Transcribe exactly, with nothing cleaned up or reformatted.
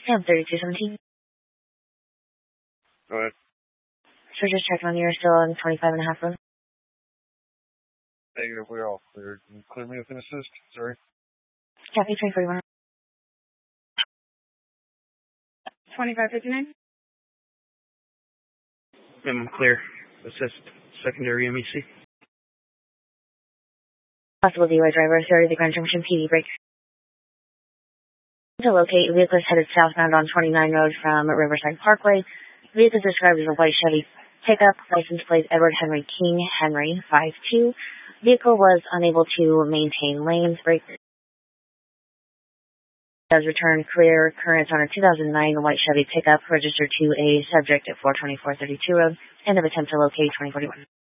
Yeah, thirty-two seventeen. Go ahead. So just checking on you. You're still on twenty-five and a half road. Negative, we're all cleared. Can you clear me with an assist? Sorry. Copy, twenty forty-one. twenty-five fifty-nine. I'm clear. Assist. Secondary M E C. Possible D U I driver, thirty, the Grand Junction P D brake. To locate, vehicle is headed southbound on twenty-nine Road from Riverside Parkway. Vehicle is described as a white Chevy pickup, license plate Edward Henry King Henry five two. Vehicle was unable to maintain lanes. Brake does return clear currents on a two thousand nine white Chevy pickup registered to a subject at four twenty-four thirty-two Road. End of attempt to locate twenty forty-one.